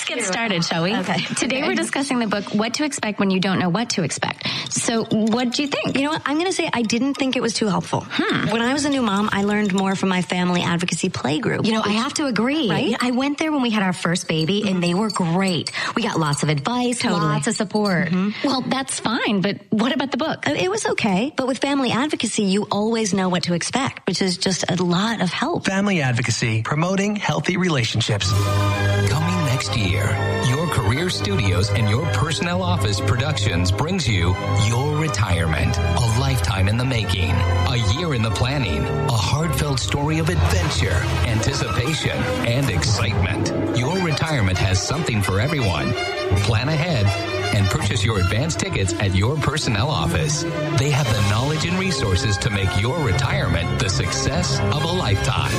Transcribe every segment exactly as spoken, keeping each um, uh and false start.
get started, shall we? Okay. Today okay. we're discussing the book, What to Expect When You Don't Know What to Expect. So what do you think? You know what? I'm going to say I didn't think it was too helpful. Hmm. When I was a new mom, I learned more from my family advocacy play group. You know, I have to agree. Right? I went there when we had our first baby, and they were great. We got lots of advice, Totally. lots of support. Mm-hmm. Well, that's fine, but what about the book? It was okay, but with family advocacy, you always know what to expect, which is just a lot of help. Family advocacy, promoting healthy relationships. Coming next year, Your Career Studios and Your Personnel Office Productions brings you Your Retirement, a lifetime in the making, a year in the planning, a heartfelt story of adventure, anticipation, and excitement. Your Retirement has something for everyone. Plan ahead and purchase your advance tickets at Your Personnel Office. They have the knowledge and resources to make your retirement the success of a lifetime.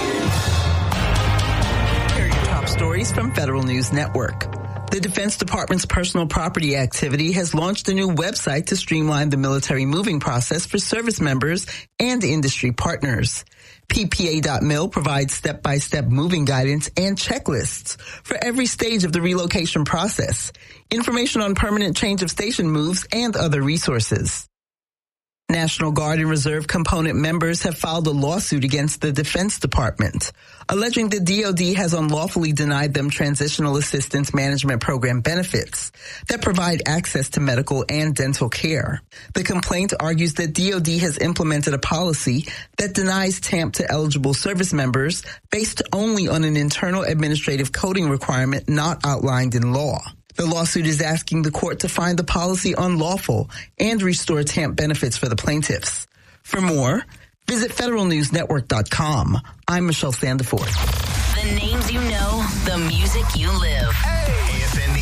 Here are your top stories from Federal News Network. The Defense Department's personal property activity has launched a new website to streamline the military moving process for service members and industry partners. P P A dot mil provides step-by-step moving guidance and checklists for every stage of the relocation process, information on permanent change of station moves, and other resources. National Guard and Reserve component members have filed a lawsuit against the Defense Department, alleging the D O D has unlawfully denied them Transitional Assistance Management Program benefits that provide access to medical and dental care. The complaint argues that D O D has implemented a policy that denies T A M P to eligible service members based only on an internal administrative coding requirement not outlined in law. The lawsuit is asking the court to find the policy unlawful and restore T A M P benefits for the plaintiffs. For more, visit federal news network dot com. I'm Michelle Sandiford. The names you know, the music you live. Hey, A F N